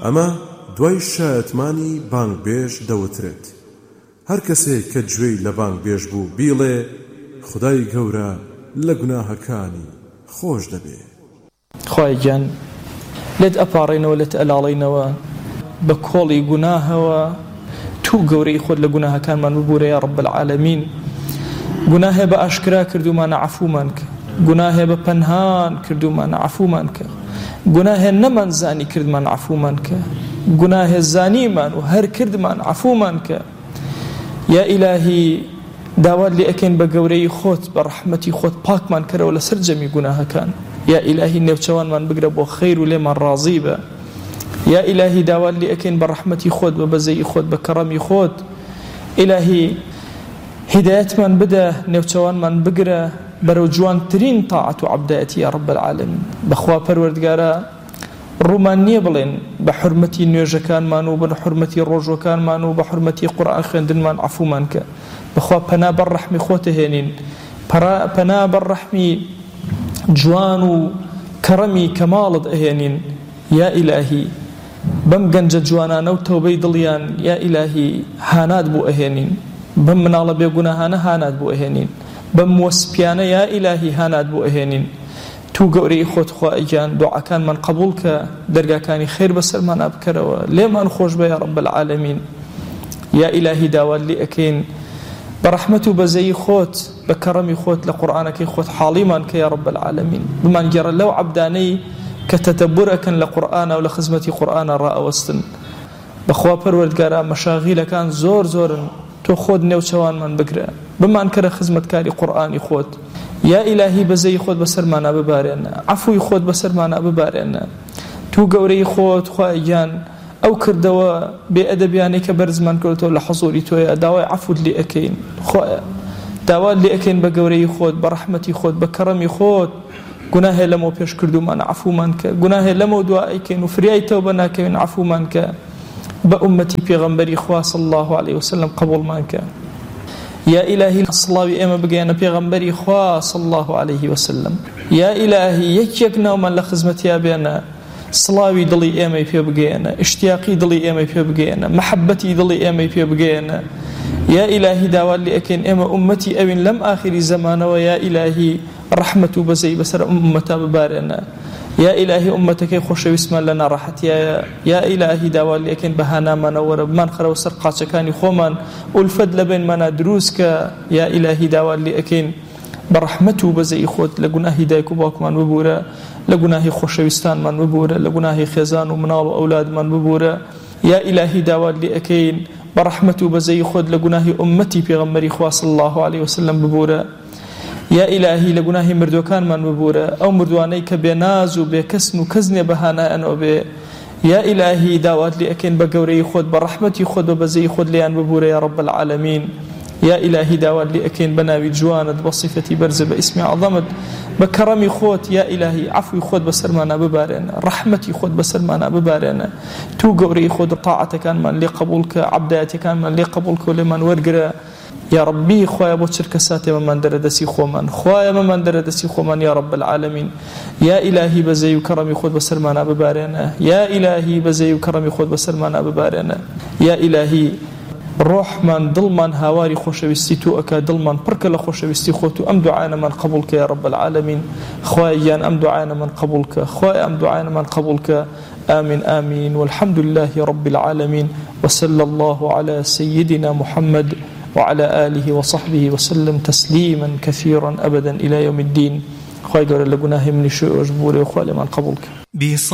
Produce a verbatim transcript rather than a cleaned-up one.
ئەمە دوای شایەتمانی بانگبێژ دەوترێت. هەر کەسێک کە گوێی لە بانگبێژ بوو بیڵێ خودای گەورە لە گوناهەکانی خۆش دەبێ. خوای گیان لێت ئەپاڕێنەوە لێت ئەلاڵێنەوە بە کۆڵی گوناهەوە تو گەورەی خۆت لە گوناهەکانمان ببوورە یا رب العالمین. گوناهێ بە ئاشکرا کردومانە عەفومان کە، گوناهێ بە پەنهان کردومانە عەفومان کە، گوناهێ نەمانزانی کردمان عەفومان کە، گوناهێ زانیمان و هەر کردمان عەفومان کە. یا ئیلاهی داوات لێ ئەکەین بە گەورەی خۆت بە ڕەحمەتی خۆت پاکمان کەرەوە لەسەر جەمی گوناهەکان. یا ئیلاهی نێوچەوانمان بگرە بۆ خەیر و لێمان ڕازی بە. یا ئیلاهی داوات لێ ئەکەین بە ڕەحمەتی خۆت بە بەزەی خۆت بە کەڕەمی خۆت. ئیلاهی هدایەتمان بدە، نێوچەوانمان بگرە بەرەو جوانترین تاعەت و عەبدایەتی یا رب العالمین. بەخوا پەروەردگارە ڕوومان نییە بڵێن بە حورمەتی نوێژەکانمان و بە حورمەتی ڕۆژوەکانمان و بە حورمەتی قورئان خوێندنمان عەفومان کە. بەخوا پەنا بەر ڕەحمی خۆت هێنین، پەنا بەر ڕەحمی جوان و کەڕەمی کەماڵت ئەهێنین. یا ئیلاهی بەم گەنجە جوانانە و تەوبەی دڵیان یا ئیلاهی هانات بوو ئەهێنین، بەم مناڵە بێگوناهانە هانات بوو ئەهێنین، بەم وەسپیانە یا ئیلاهی هانات بوو ئەهێنین. تو گەورەی خۆت خوایگیان دوعاکانمان قبول کە، دەرگاکانی خێر بەسەرمان بکەرەوە، لێمان خۆش بە یا رب العالمین. یا ئیلاهی داوات لێ ئەکەین بە ڕەحمەت و بەزەی خۆت بە کەڕەمی خۆت لە قورئانەکەی خۆت حاڵیمان کە یا رب العالمین. بمان گێڕە لەو عەبدانەی کە تەتەبور ئەکەن لە قورئانە و لە خزمەتی قورئانە ڕائەوەستن. بەخوا پەروەردگارە مەشاغیلەکان زۆر زۆرن، تۆ خۆت نێوچەوانمان بگرە، بمان کەرە خزمەتکاری قورئانی خۆت. یا ئیلاهی بەزەی خۆت بەسەرمانە ببارێنە، عەفوی خۆت بەسەرمانە ببارێنە. تو گەورەی خۆت خوایگیان ئەو کردەوە بێئەدەبیانەی کە بەرزمان کردەوە لە حەزوری تۆیە، داوای عەفوت لێ ئەکەین. خوایە داوات لێ ئەکەین بە گەورەی خۆت بە ڕەحمەتی خۆت بە کەڕەمی خۆت گوناهێ لەمەوە پێش کردومانە عەفومان کە، گوناهێ لەمەوە دوا ئەیکەین و فریای تەوبە ناکەوین عەفومان کە. بە ئومەتی پێغەمبەری خوا صلی الله علیه وسلم قبوڵمان کە. یا ئیلاهی سڵاوی ئێمە بگەیەنە پێغەمبەری خوا صلی الله علیه وسلم. یا ئیلاهی یەک یەک ناومان لە خزمەتیا بێنە، سڵاوی دڵی ئێمەی پێ بگەیەنە، ئشتیاقی دڵی ئێمەی پێ بگەیەنە، مەحەبەتی دڵی ئێمەی پێ بگەیەنە. یا ئیلاهی داوات لێ ئەکەین ئێمە ئومەتی ئەوین لەم ئاخری زەمانەوە، یا ئیلاهی ڕەحمەت و بەزەی بەسەر ئومەتا ببارێنە. یا ئیلاهی ئومەتەکەی خۆشەویستمان لە ناڕەحەتیایە، یا ئیلاهی داوات لێ ئەکەین بەهانامانە وەرە بمان خەرەوە سەر قاچەکانی خۆمان، ئولفەت لە بینمانە دروست کە. یا ئیلاهی داوات لێ ئەکەین بە ڕەحمەت و بەزەی خۆت لە گوناهی دایک و باوکمان ببوورە، لە گوناهی خۆشەویستانمان ببوورە، لە گوناهی خێزان و مناڵ و ئەولادمان ببوورە. یا ئیلاهی داوات لێ ئەکەین بە ڕەحمەت و بەزەی خۆت لە گوناهی ئومەتی پێغەمبەری خوا صلی الله علیه وسلم ببوورە. یا ئیلاهی لە گوناهی مردوەکانمان ببوورە، ئەو مردوانەی کە بێناز و بێکەسن و کەس نییە بەهانایانەوە بێ. یا ئیلاهی داوات لێ ئەکەین بە گەورەی خۆت بە ڕەحمەتی خۆت بە بەزەی خۆت لێیان ببوورە یا رب العالمین. یا ئیلاهی داوات لێ ئەکەین بە ناوی جوانت بە صیفەتی بەرزە بە ئیسمی عەظەمت بە کەڕەمی خۆت یا ئیلاهی عەفوی خۆت بەسەرمانە ببارێنە، ڕەحمەتی خۆت بەسەرمانە ببارێنە. تو گەورەی خۆت تاعەتەکانمان لێ قبوڵ کە، عەبدایەتەکانمان لێ قبوڵ کە و لێمان وەرگرە. یا ربی خوایە بۆ چرکە ساتێ مەمان دەرەدەسی خۆمان، خوایە مەمان دەرەدەسی خۆمان یا رب العالمین. یا ئیلاهی بەزەی و کەڕەمی خۆت بەسەرمانە ببارێنە، یا ئیلاهی بەزەی و کەڕەمی خۆت بەسەرمانە ببارێنە. یا ئیلاهی ڕۆحمان دڵمان هاواری خۆشەویستی تو ئەکا، دڵمان پڕکە لە خۆشەویستی خۆت و ئەم دوعایانەمان قبوڵ کە یا رب العالمین. خوایەگیان ئەم دوعایانەمان قبوڵ کە، خوایە ئەم دوعایانەمان قبوڵ کە. آمين آمين والحمد لله رب العالمين وصلى الله على سيدنا محمد وعلى آله وصحبه وسلم تسليما كثيرا أبدا إلى يوم الدين. خواهي قول لقناه من شيء وجبوري وخوالي من قبولك.